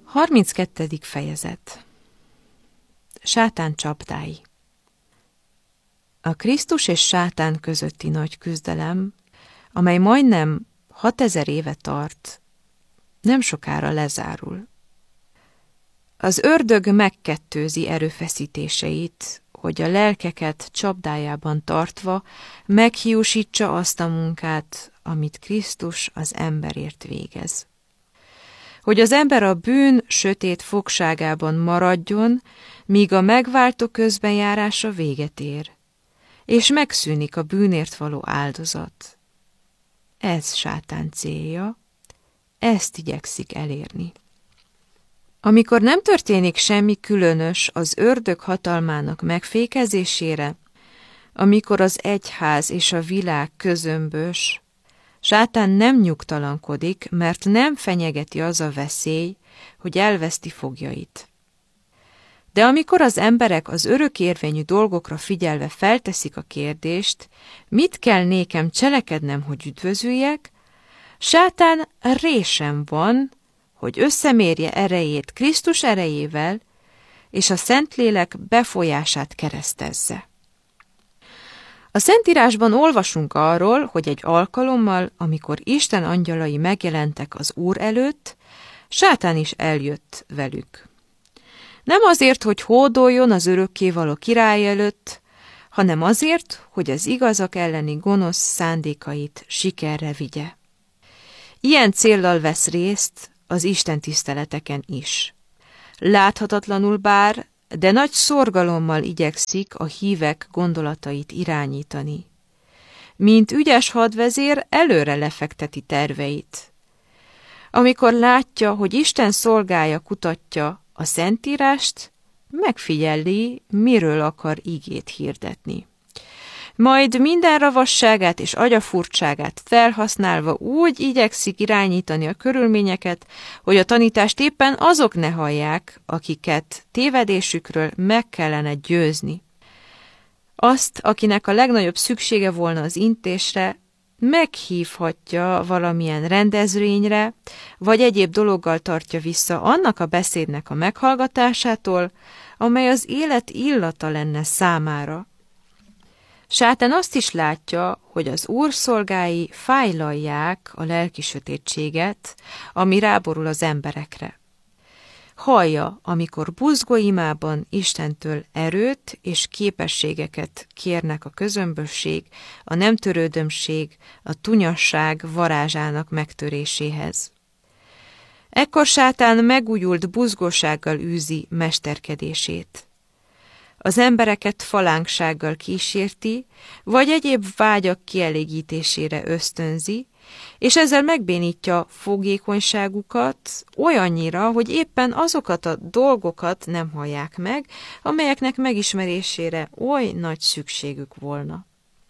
32. fejezet. Sátán csapdái. A Krisztus és Sátán közötti nagy küzdelem, amely majdnem 6000 éve tart, nem sokára lezárul. Az ördög megkettőzi erőfeszítéseit, hogy a lelkeket csapdájában tartva meghiúsítsa azt a munkát, amit Krisztus az emberért végez. Hogy az ember a bűn sötét fogságában maradjon, míg a megváltó közbenjárása véget ér, és megszűnik a bűnért való áldozat. Ez Sátán célja, ezt igyekszik elérni. Amikor nem történik semmi különös az ördög hatalmának megfékezésére, amikor az egyház és a világ közömbös, Sátán nem nyugtalankodik, mert nem fenyegeti az a veszély, hogy elveszti foglyait. De amikor az emberek az örökérvényű dolgokra figyelve felteszik a kérdést, mit kell nékem cselekednem, hogy üdvözüljek, Sátán résen van, hogy összemérje erejét Krisztus erejével, és a Szentlélek befolyását keresztezze. A Szentírásban olvasunk arról, hogy egy alkalommal, amikor Isten angyalai megjelentek az Úr előtt, Sátán is eljött velük. Nem azért, hogy hódoljon az örökkévaló király előtt, hanem azért, hogy az igazak elleni gonosz szándékait sikerre vigye. Ilyen céllal vesz részt az Isten tiszteleteken is. Láthatatlanul bár, de nagy szorgalommal igyekszik a hívek gondolatait irányítani. Mint ügyes hadvezér előre lefekteti terveit. Amikor látja, hogy Isten szolgája kutatja a Szentírást, megfigyeli, miről akar igét hirdetni. Majd minden ravasságát és agyafurtságát felhasználva úgy igyekszik irányítani a körülményeket, hogy a tanítást éppen azok ne hallják, akiket tévedésükről meg kellene győzni. Azt, akinek a legnagyobb szüksége volna az intésre, meghívhatja valamilyen rendezvényre, vagy egyéb dologgal tartja vissza annak a beszédnek a meghallgatásától, amely az élet illata lenne számára. Sátán azt is látja, hogy az Úr szolgái fájlalják a lelki sötétséget, ami ráborul az emberekre. Hallja, amikor buzgó imában Istentől erőt és képességeket kérnek a közömbösség, a nemtörődömség, a tunyasság varázsának megtöréséhez. Ekkor Sátán megújult buzgósággal űzi mesterkedését. Az embereket falánksággal kísérti, vagy egyéb vágyak kielégítésére ösztönzi, és ezzel megbénítja fogékonyságukat olyannyira, hogy éppen azokat a dolgokat nem hallják meg, amelyeknek megismerésére oly nagy szükségük volna.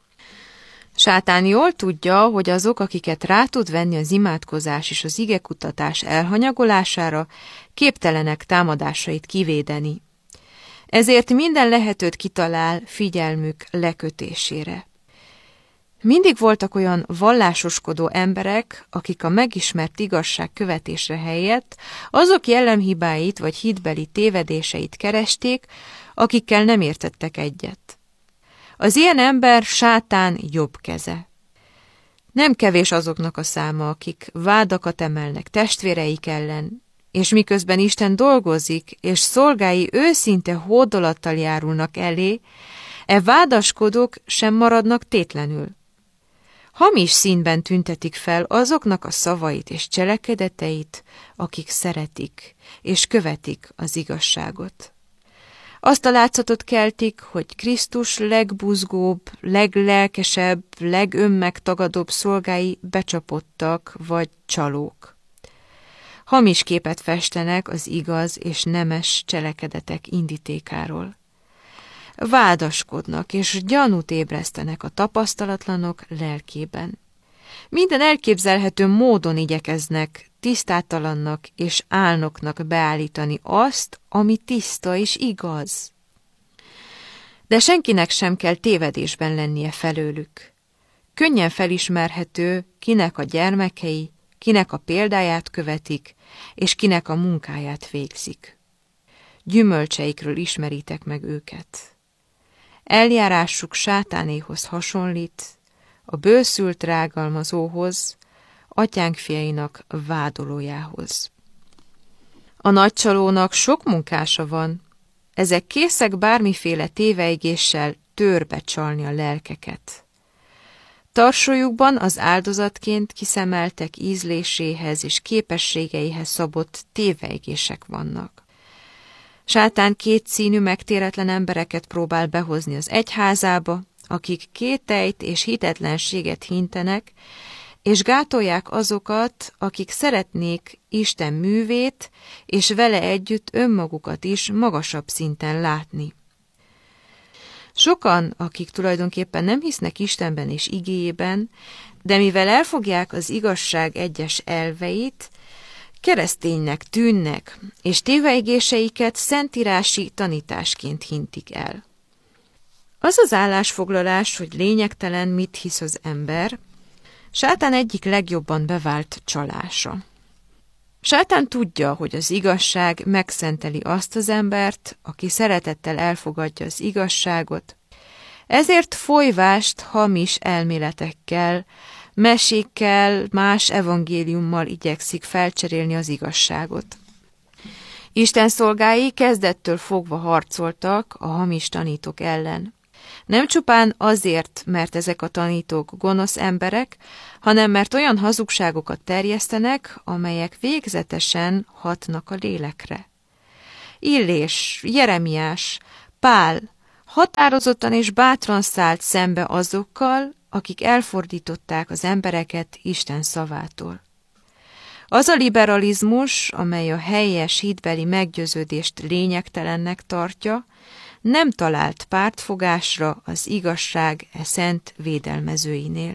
Sátán jól tudja, hogy azok, akiket rá tud venni az imádkozás és az igekutatás elhanyagolására, képtelenek támadásait kivédeni. Ezért minden lehetőt kitalál figyelmük lekötésére. Mindig voltak olyan vallásoskodó emberek, akik a megismert igazság követésre helyett azok jellemhibáit vagy hitbeli tévedéseit keresték, akikkel nem értettek egyet. Az ilyen ember Sátán jobb keze. Nem kevés azoknak a száma, akik vádakat emelnek testvéreik ellen, és miközben Isten dolgozik, és szolgái őszinte hódolattal járulnak elé, e vádaskodók sem maradnak tétlenül. Hamis színben tüntetik fel azoknak a szavait és cselekedeteit, akik szeretik és követik az igazságot. Azt a látszatot keltik, hogy Krisztus legbuzgóbb, leglelkesebb, legönmegtagadóbb szolgái becsapottak vagy csalók. Hamis képet festenek az igaz és nemes cselekedetek indítékáról. Vádaskodnak és gyanút ébresztenek a tapasztalatlanok lelkében. Minden elképzelhető módon igyekeznek tisztátalannak és álnoknak beállítani azt, ami tiszta és igaz. De senkinek sem kell tévedésben lennie felőlük. Könnyen felismerhető, kinek a gyermekei, kinek a példáját követik, és kinek a munkáját végzik. Gyümölcseikről ismeritek meg őket. Eljárásuk sátánéhoz hasonlít, a bőszült rágalmazóhoz, atyánk fiainak vádolójához. A nagycsalónak sok munkása van, ezek készek bármiféle téveigéssel törbe csalni a lelkeket. Tarsolyukban az áldozatként kiszemeltek ízléséhez és képességeihez szabott téveigések vannak. Sátán kétszínű, megtéretlen embereket próbál behozni az egyházába, akik kételyt és hitetlenséget hintenek, és gátolják azokat, akik szeretnék Isten művét, és vele együtt önmagukat is magasabb szinten látni. Sokan, akik tulajdonképpen nem hisznek Istenben és igéjében, de mivel elfogják az igazság egyes elveit, kereszténynek tűnnek, és téveigéseiket szentírási tanításként hintik el. Az az állásfoglalás, hogy lényegtelen, mit hisz az ember, Sátán egyik legjobban bevált csalása. Sátán tudja, hogy az igazság megszenteli azt az embert, aki szeretettel elfogadja az igazságot, ezért folyvást hamis elméletekkel, mesékkel, más evangéliummal igyekszik felcserélni az igazságot. Isten szolgái kezdettől fogva harcoltak a hamis tanítók ellen. Nem csupán azért, mert ezek a tanítók gonosz emberek, hanem mert olyan hazugságokat terjesztenek, amelyek végzetesen hatnak a lélekre. Illés, Jeremiás, Pál határozottan és bátran szállt szembe azokkal, akik elfordították az embereket Isten szavától. Az a liberalizmus, amely a helyes hitbeli meggyőződést lényegtelennek tartja, nem talált pártfogásra az igazság szent védelmezőinél.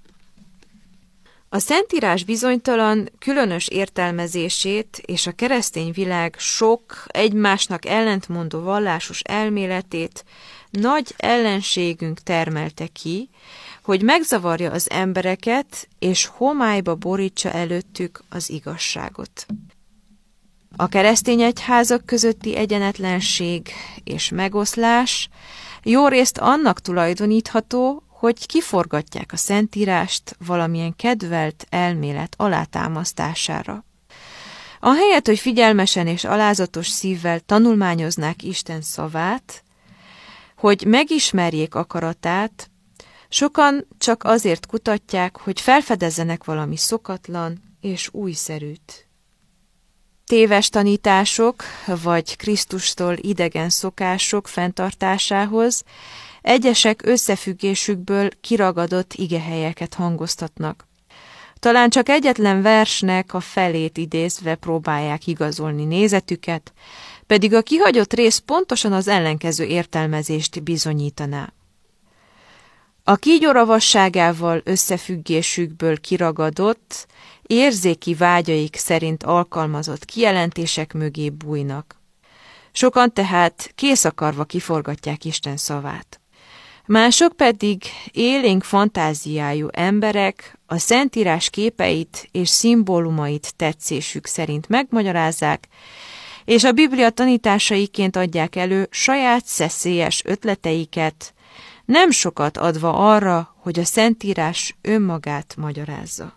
A Szentírás bizonytalan, különös értelmezését és a keresztény világ sok egymásnak ellentmondó vallásos elméletét nagy ellenségünk termelte ki, hogy megzavarja az embereket és homályba borítsa előttük az igazságot. A keresztény egyházak közötti egyenetlenség és megoszlás jórészt annak tulajdonítható, hogy kiforgatják a Szentírást valamilyen kedvelt elmélet alátámasztására. Ahelyett, hogy figyelmesen és alázatos szívvel tanulmányoznák Isten szavát, hogy megismerjék akaratát, sokan csak azért kutatják, hogy felfedezzenek valami szokatlan és újszerűt. Téves tanítások vagy Krisztustól idegen szokások fenntartásához egyesek összefüggésükből kiragadott igehelyeket hangoztatnak. Talán csak egyetlen versnek a felét idézve próbálják igazolni nézetüket, pedig a kihagyott rész pontosan az ellenkező értelmezést bizonyítaná. A kígyóravasságával összefüggésükből kiragadott, érzéki vágyaik szerint alkalmazott kijelentések mögé bújnak. Sokan tehát kész akarva kiforgatják Isten szavát. Mások pedig élénk fantáziájú emberek a Szentírás képeit és szimbólumait tetszésük szerint megmagyarázzák, és a Biblia tanításaiként adják elő saját szeszélyes ötleteiket, nem sokat adva arra, hogy a Szentírás önmagát magyarázza.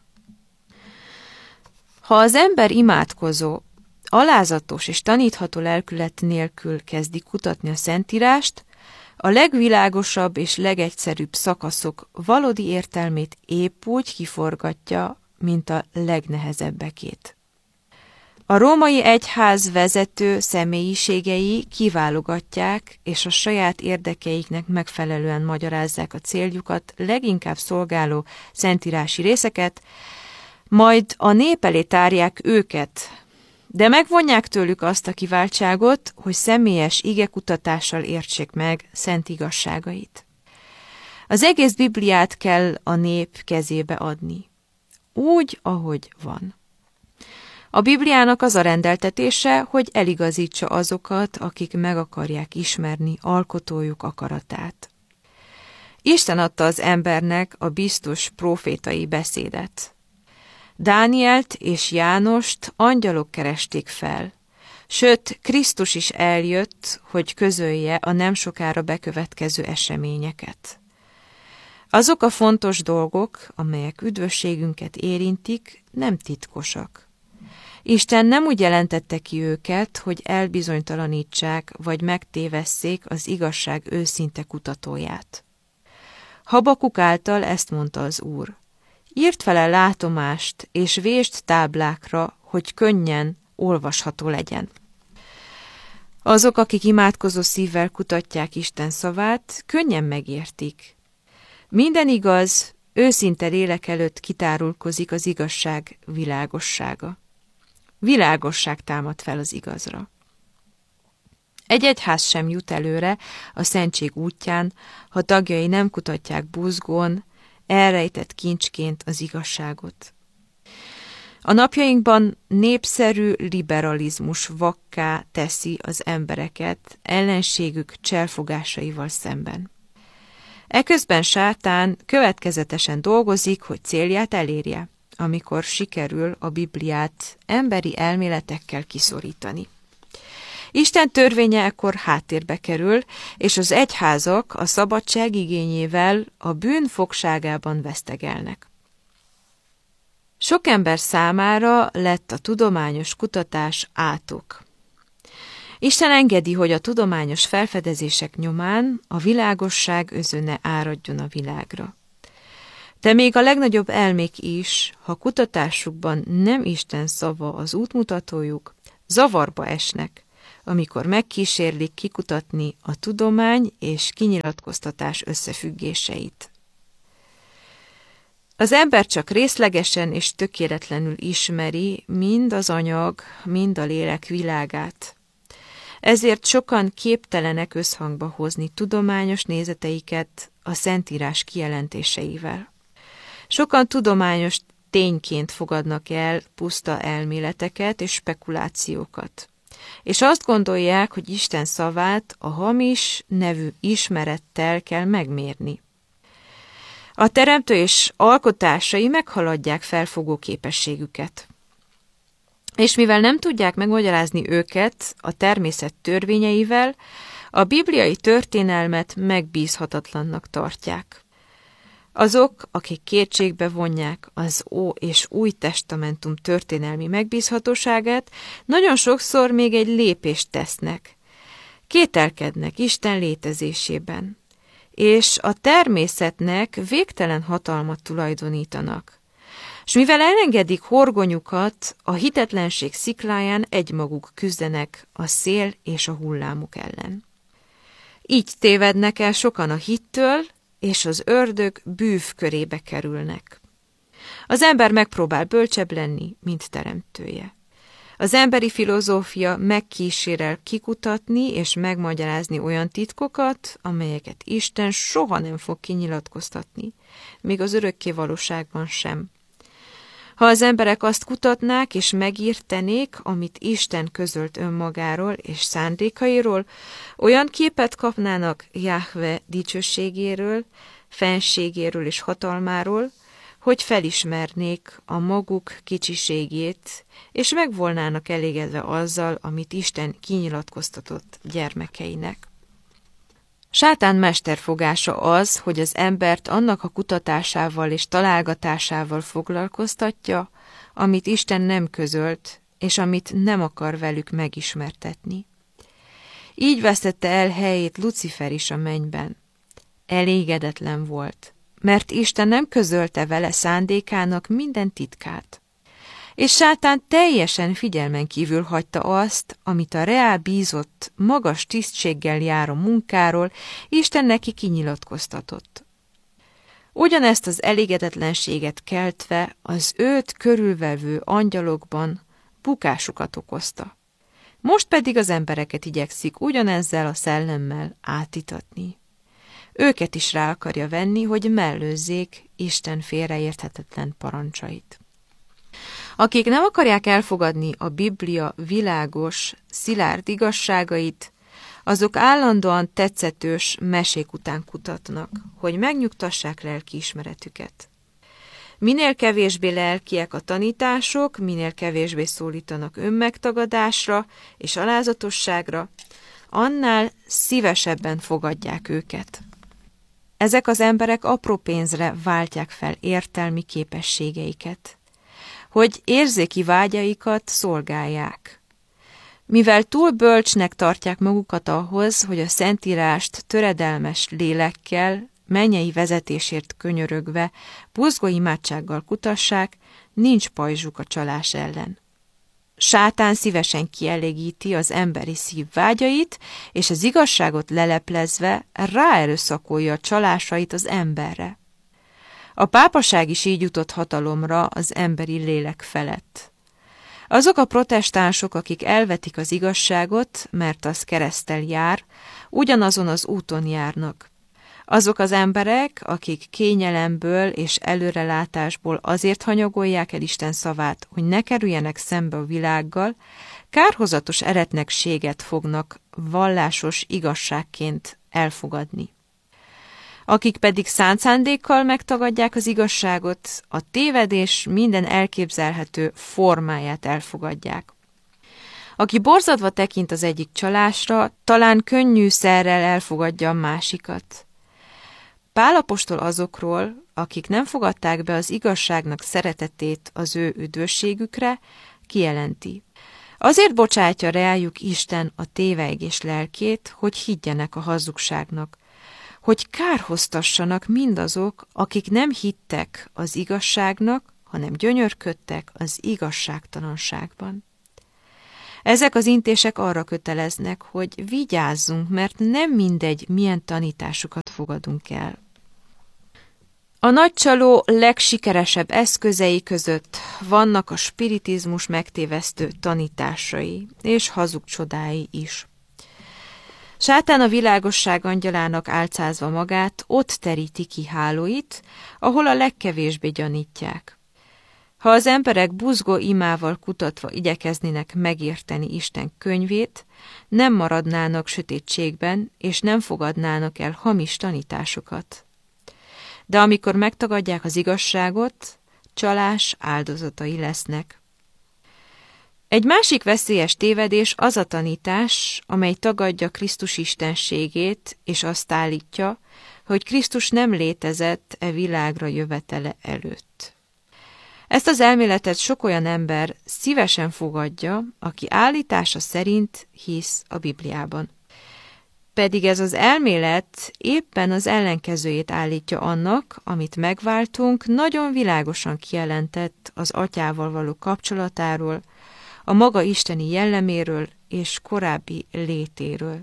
Ha az ember imádkozó, alázatos és tanítható lelkület nélkül kezdi kutatni a Szentírást, a legvilágosabb és legegyszerűbb szakaszok valódi értelmét épp úgy kiforgatja, mint a legnehezebbekét. A római egyház vezető személyiségei kiválogatják, és a saját érdekeiknek megfelelően magyarázzák a céljukat leginkább szolgáló szentírási részeket, majd a nép elé tárják őket, de megvonják tőlük azt a kiváltságot, hogy személyes igekutatással értsék meg szent igazságait. Az egész Bibliát kell a nép kezébe adni, úgy, ahogy van. A Bibliának az a rendeltetése, hogy eligazítsa azokat, akik meg akarják ismerni alkotójuk akaratát. Isten adta az embernek a biztos prófétai beszédet. Dánielt és Jánost angyalok keresték fel, sőt, Krisztus is eljött, hogy közölje a nem sokára bekövetkező eseményeket. Azok a fontos dolgok, amelyek üdvösségünket érintik, nem titkosak. Isten nem úgy jelentette ki őket, hogy elbizonytalanítsák vagy megtévesszék az igazság őszinte kutatóját. Habakuk által ezt mondta az Úr: írd vele látomást, és vésd táblákra, hogy könnyen olvasható legyen. Azok, akik imádkozó szívvel kutatják Isten szavát, könnyen megértik. Minden igaz, őszinte lélek előtt kitárulkozik az igazság világossága. Világosság támad fel az igazra. Egy egyház sem jut előre a szentség útján, ha tagjai nem kutatják buzgón, elrejtett kincsként az igazságot. A napjainkban népszerű liberalizmus vakká teszi az embereket ellenségük cselfogásaival szemben. Eközben sátán következetesen dolgozik, hogy célját elérje, amikor sikerül a Bibliát emberi elméletekkel kiszorítani. Isten törvénye ekkor háttérbe kerül, és az egyházak a szabadság igényével a bűn fogságában vesztegelnek. Sok ember számára lett a tudományos kutatás átok. Isten engedi, hogy a tudományos felfedezések nyomán a világosság özöne áradjon a világra. De még a legnagyobb elmék is, ha kutatásukban nem Isten szava az útmutatójuk, zavarba esnek, amikor megkísérlik kikutatni a tudomány és kinyilatkoztatás összefüggéseit. Az ember csak részlegesen és tökéletlenül ismeri mind az anyag, mind a lélek világát. Ezért sokan képtelenek összhangba hozni tudományos nézeteiket a Szentírás kijelentéseivel. Sokan tudományos tényként fogadnak el puszta elméleteket és spekulációkat, és azt gondolják, hogy Isten szavát a hamis nevű ismerettel kell megmérni. A teremtő és alkotásai meghaladják felfogó képességüket. És mivel nem tudják megmagyarázni őket a természet törvényeivel, a bibliai történelmet megbízhatatlannak tartják. Azok, akik kétségbe vonják az Ó és Új Testamentum történelmi megbízhatóságát, nagyon sokszor még egy lépést tesznek. Kételkednek Isten létezésében, és a természetnek végtelen hatalmat tulajdonítanak. És mivel elengedik horgonyukat, a hitetlenség szikláján egymaguk küzdenek a szél és a hullámok ellen. Így tévednek el sokan a hittől, és az ördög bűv körébe kerülnek. Az ember megpróbál bölcsebb lenni, mint teremtője. Az emberi filozófia megkísérel kikutatni és megmagyarázni olyan titkokat, amelyeket Isten soha nem fog kinyilatkoztatni, még az örökké valóságban sem. Ha az emberek azt kutatnák és megértenék, amit Isten közölt önmagáról és szándékairól, olyan képet kapnának Jahve dicsőségéről, fenségéről és hatalmáról, hogy felismernék a maguk kicsiségét, és meg volnának elégedve azzal, amit Isten kinyilatkoztatott gyermekeinek. Sátán mesterfogása az, hogy az embert annak a kutatásával és találgatásával foglalkoztatja, amit Isten nem közölt, és amit nem akar velük megismertetni. Így vesztette el helyét Lucifer is a mennyben. Elégedetlen volt, mert Isten nem közölte vele szándékának minden titkát. És sátán teljesen figyelmen kívül hagyta azt, amit a reá bízott, magas tisztséggel járó munkáról Isten neki kinyilatkoztatott. Ugyanezt az elégedetlenséget keltve az őt körülvevő angyalokban bukásukat okozta. Most pedig az embereket igyekszik ugyanezzel a szellemmel átítatni. Őket is rá akarja venni, hogy mellőzzék Isten félreérthetetlen parancsait. Akik nem akarják elfogadni a Biblia világos, szilárd igazságait, azok állandóan tetszetős mesék után kutatnak, hogy megnyugtassák lelkiismeretüket. Minél kevésbé lelkiek a tanítások, minél kevésbé szólítanak önmegtagadásra és alázatosságra, annál szívesebben fogadják őket. Ezek az emberek apró pénzre váltják fel értelmi képességeiket, hogy érzéki vágyaikat szolgálják. Mivel túl bölcsnek tartják magukat ahhoz, hogy a Szentírást töredelmes lélekkel, mennyei vezetésért könyörögve, buzgó imádsággal kutassák, nincs pajzsuk a csalás ellen. Sátán szívesen kielégíti az emberi szív vágyait, és az igazságot leleplezve ráerőszakolja a csalásait az emberre. A pápaság is így jutott hatalomra az emberi lélek felett. Azok a protestánsok, akik elvetik az igazságot, mert az kereszttel jár, ugyanazon az úton járnak. Azok az emberek, akik kényelemből és előrelátásból azért hanyagolják el Isten szavát, hogy ne kerüljenek szembe a világgal, kárhozatos eretnekséget fognak vallásos igazságként elfogadni. Akik pedig szánt szándékkal megtagadják az igazságot, a tévedés minden elképzelhető formáját elfogadják. Aki borzadva tekint az egyik csalásra, talán könnyűszerrel elfogadja a másikat. Pál apostol azokról, akik nem fogadták be az igazságnak szeretetét az ő üdvösségükre, kijelenti. Azért bocsátja rájuk Isten a tévejgés lelkét, hogy higgyenek a hazugságnak, hogy kárhoztassanak mindazok, akik nem hittek az igazságnak, hanem gyönyörködtek az igazságtalanságban. Ezek az intések arra köteleznek, hogy vigyázzunk, mert nem mindegy, milyen tanításukat fogadunk el. A nagycsaló legsikeresebb eszközei között vannak a spiritizmus megtévesztő tanításai és hazug csodái is. Sátán a világosság angyalának álcázva magát ott teríti ki hálóit, ahol a legkevésbé gyanítják. Ha az emberek buzgó imával kutatva igyekeznének megérteni Isten könyvét, nem maradnának sötétségben, és nem fogadnának el hamis tanításokat. De amikor megtagadják az igazságot, csalás áldozatai lesznek. Egy másik veszélyes tévedés az a tanítás, amely tagadja Krisztus istenségét, és azt állítja, hogy Krisztus nem létezett e világra jövetele előtt. Ezt az elméletet sok olyan ember szívesen fogadja, aki állítása szerint hisz a Bibliában. Pedig ez az elmélet éppen az ellenkezőjét állítja annak, amit megváltunk, nagyon világosan kijelentett az Atyával való kapcsolatáról, a maga isteni jelleméről és korábbi létéről.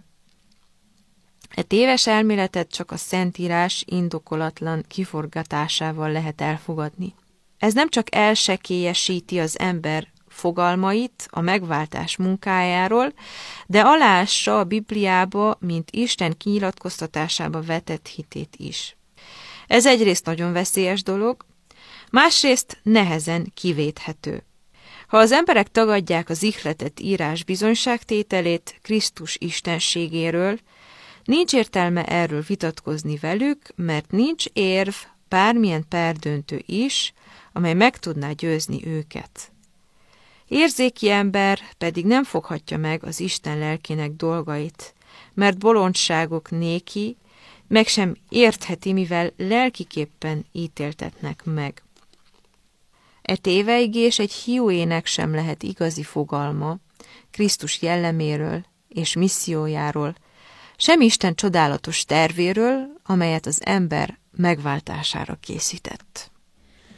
E téves elméletet csak a Szentírás indokolatlan kiforgatásával lehet elfogadni. Ez nem csak elsekélyesíti az ember fogalmait a megváltás munkájáról, de aláássa a Bibliába, mint Isten kinyilatkoztatásába vetett hitét is. Ez egyrészt nagyon veszélyes dolog, másrészt nehezen kivéthető. Ha az emberek tagadják az ihletett írás bizonyságtételét Krisztus istenségéről, nincs értelme erről vitatkozni velük, mert nincs érv, bármilyen perdöntő is, amely meg tudná győzni őket. Érzéki ember pedig nem foghatja meg az Isten lelkének dolgait, mert bolondságok néki, meg sem értheti, mivel lelkiképpen ítéltetnek meg. E téveigés egy hiúének sem lehet igazi fogalma Krisztus jelleméről és missziójáról, sem Isten csodálatos tervéről, amelyet az ember megváltására készített.